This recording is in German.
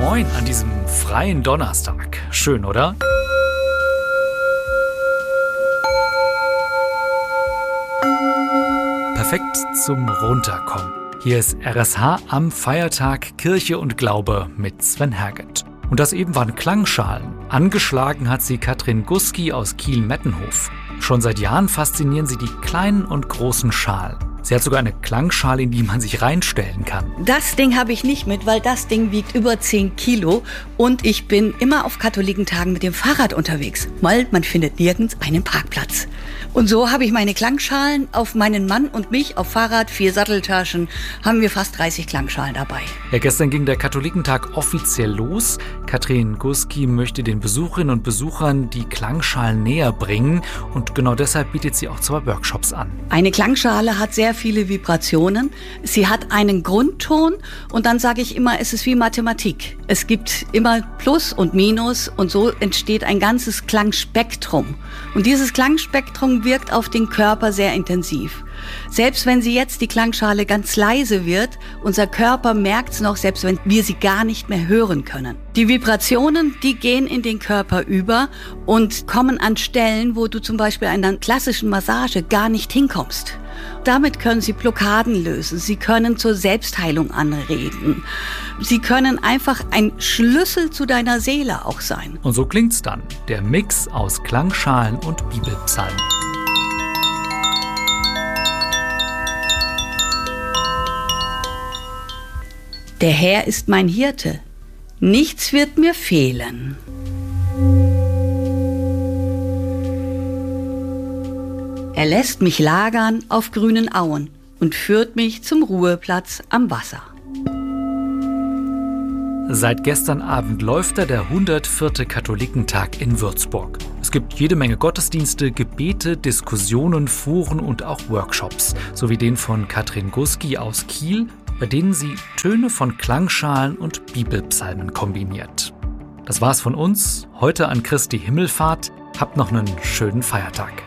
Moin an diesem freien Donnerstag. Schön, oder? Perfekt zum Runterkommen. Hier ist RSH am Feiertag Kirche und Glaube mit Sven Herget. Und das eben waren Klangschalen. Angeschlagen hat sie Katrin Guski aus Kiel-Mettenhof. Schon seit Jahren faszinieren sie die kleinen und großen Schalen. Sie hat sogar eine Klangschale, in die man sich reinstellen kann. Das Ding habe ich nicht mit, weil das Ding wiegt über 10 Kilo und ich bin immer auf Katholikentagen mit dem Fahrrad unterwegs, weil man findet nirgends einen Parkplatz. Und so habe ich meine Klangschalen auf meinen Mann und mich auf Fahrrad, 4 Satteltaschen, haben wir fast 30 Klangschalen dabei. Ja, gestern ging der Katholikentag offiziell los. Katrin Guski möchte den Besucherinnen und Besuchern die Klangschalen näher bringen und genau deshalb bietet sie auch 2 Workshops an. Eine Klangschale hat sehr viele Vibrationen. Sie hat einen Grundton und dann sage ich immer, es ist wie Mathematik. Es gibt immer Plus und Minus und so entsteht ein ganzes Klangspektrum. Und dieses Klangspektrum wirkt auf den Körper sehr intensiv. Selbst wenn sie jetzt die Klangschale ganz leise wird, unser Körper merkt es noch, selbst wenn wir sie gar nicht mehr hören können. Die Vibrationen, die gehen in den Körper über und kommen an Stellen, wo du zum Beispiel einer klassischen Massage gar nicht hinkommst. Damit können sie Blockaden lösen, sie können zur Selbstheilung anregen. Sie können einfach ein Schlüssel zu deiner Seele auch sein. Und so klingt's dann, der Mix aus Klangschalen und Bibelpsalmen. Der Herr ist mein Hirte, nichts wird mir fehlen. Er lässt mich lagern auf grünen Auen und führt mich zum Ruheplatz am Wasser. Seit gestern Abend läuft der 104. Katholikentag in Würzburg. Es gibt jede Menge Gottesdienste, Gebete, Diskussionen, Foren und auch Workshops, sowie den von Katrin Guski aus Kiel, bei denen sie Töne von Klangschalen und Bibelpsalmen kombiniert. Das war's von uns, heute an Christi Himmelfahrt. Habt noch einen schönen Feiertag.